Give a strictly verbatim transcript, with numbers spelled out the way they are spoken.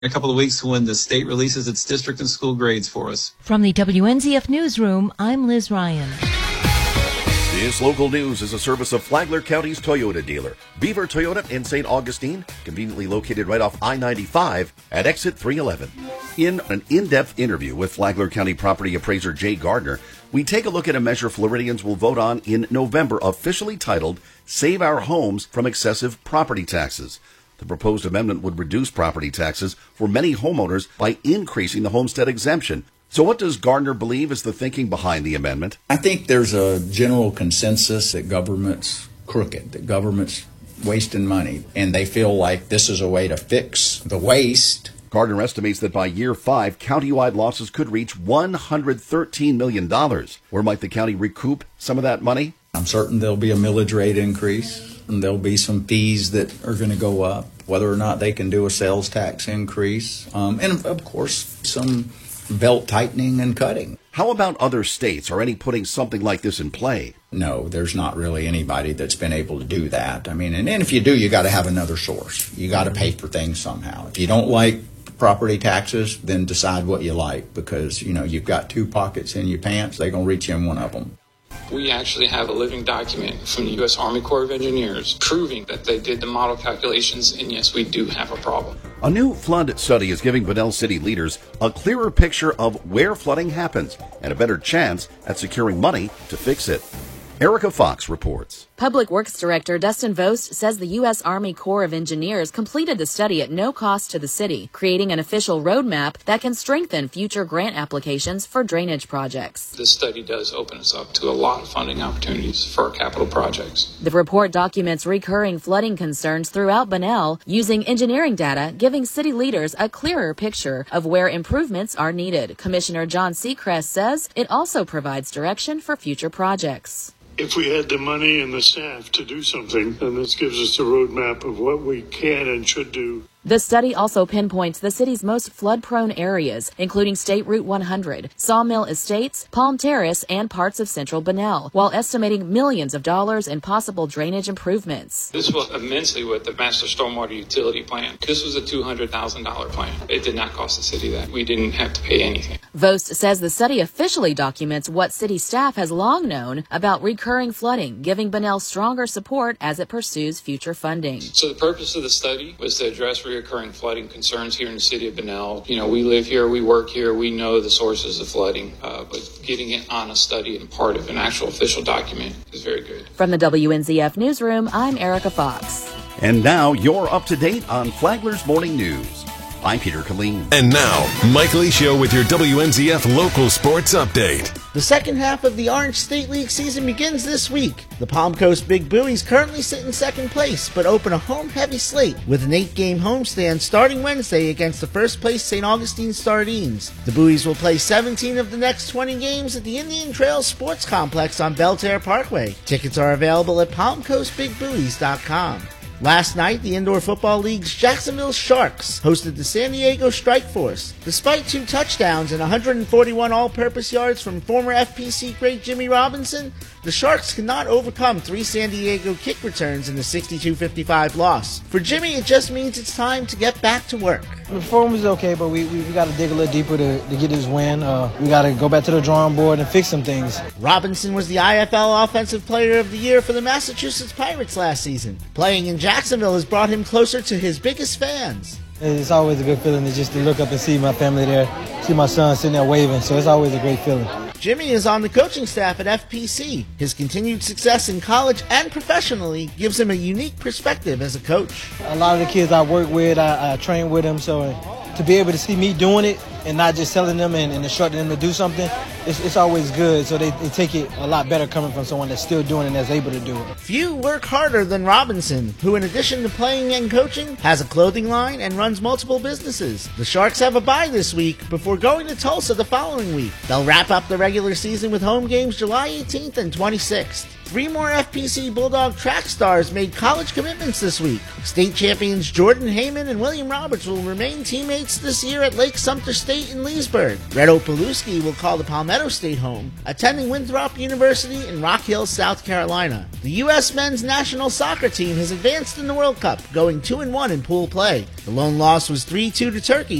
a couple of weeks when the state releases its district and school grades for us. From the W N Z F Newsroom, I'm Liz Ryan. This local news is a service of Flagler County's Toyota dealer, Beaver Toyota in Saint Augustine, conveniently located right off I ninety-five at exit three eleven. In an in-depth interview with Flagler County property appraiser Jay Gardner, we take a look at a measure Floridians will vote on in November, officially titled Save Our Homes from Excessive Property Taxes. The proposed amendment would reduce property taxes for many homeowners by increasing the homestead exemption. So what does Gardner believe is the thinking behind the amendment? I think there's a general consensus that government's crooked, that government's wasting money, and they feel like this is a way to fix the waste. Gardner estimates that by year five, countywide losses could reach one hundred thirteen million dollars. Where might the county recoup some of that money? I'm certain there'll be a millage rate increase, and there'll be some fees that are going to go up, whether or not they can do a sales tax increase, um, and of course some belt tightening and cutting. How about other states? Are any putting something like this in play? No, there's not really anybody that's been able to do that. I mean, and, and if you do, you got to have another source. You got to pay for things somehow. If you don't like property taxes, then decide what you like, because, you know, you've got two pockets in your pants. They're going to reach in one of them. We actually have a living document from the U S Army Corps of Engineers proving that they did the model calculations, and yes, we do have a problem. A new flood study is giving Bunnell City leaders a clearer picture of where flooding happens and a better chance at securing money to fix it. Erica Fox reports. Public Works Director Dustin Vost says the U S Army Corps of Engineers completed the study at no cost to the city, creating an official roadmap that can strengthen future grant applications for drainage projects. This study does open us up to a lot of funding opportunities for our capital projects. The report documents recurring flooding concerns throughout Bunnell, using engineering data, giving city leaders a clearer picture of where improvements are needed. Commissioner John Seacrest says it also provides direction for future projects. If we had the money and the staff to do something, then this gives us a roadmap of what we can and should do. The study also pinpoints the city's most flood-prone areas, including State Route one hundred, Sawmill Estates, Palm Terrace, and parts of central Bunnell, while estimating millions of dollars in possible drainage improvements. This was immensely with the Master Stormwater Utility Plan. This was a two hundred thousand dollars plan. It did not cost the city that. We didn't have to pay anything. Vost says the study officially documents what city staff has long known about recurring flooding, giving Bunnell stronger support as it pursues future funding. So the purpose of the study was to address recurring flooding concerns here in the city of Bunnell. You know, we live here, we work here, we know the sources of flooding, uh, but getting it on a study and part of an actual official document is very good. From the W N Z F Newsroom, I'm Erica Fox. And now you're up to date on Flagler's Morning News. I'm Peter Killeen. And now, Mike Lee Show with your W N Z F local sports update. The second half of the Orange State League season begins this week. The Palm Coast Big Buoys currently sit in second place, but open a home-heavy slate with an eight-game homestand starting Wednesday against the first-place Saint Augustine Sardines. The Buoys will play seventeen of the next twenty games at the Indian Trails Sports Complex on Belterre Parkway. Tickets are available at palm coast big buoys dot com. Last night, the Indoor Football League's Jacksonville Sharks hosted the San Diego Strike Force. Despite two touchdowns and one hundred forty-one all-purpose yards from former F P C great Jimmy Robinson, the Sharks could not overcome three San Diego kick returns in the sixty-two fifty-five loss. For Jimmy, it just means it's time to get back to work. The performance is okay, but we, we, we got to dig a little deeper to, to get this win. Uh, we got to go back to the drawing board and fix some things. Robinson was the I F L Offensive Player of the Year for the Massachusetts Pirates last season. Playing in Jacksonville has brought him closer to his biggest fans. It's always a good feeling to just to look up and see my family there, see my son sitting there waving, so it's always a great feeling. Jimmy is on the coaching staff at F P C. His continued success in college and professionally gives him a unique perspective as a coach. A lot of the kids I work with, I, I train with them, so to be able to see me doing it and not just telling them and, and instructing them to do something, it's, it's always good. So they, they take it a lot better coming from someone that's still doing it and that's able to do it. Few work harder than Robinson, who in addition to playing and coaching, has a clothing line and runs multiple businesses. The Sharks have a bye this week before going to Tulsa the following week. They'll wrap up the regular season with home games July eighteenth and twenty-sixth. Three more F P C Bulldog track stars made college commitments this week. State champions Jordan Heyman and William Roberts will remain teammates this year at Lake Sumter State in Leesburg. Reto Paluski will call the Palmetto Palmetto stayed home, attending Winthrop University in Rock Hill, South Carolina. The U S men's national soccer team has advanced in the World Cup, going two and one in pool play. The lone loss was three two to Turkey,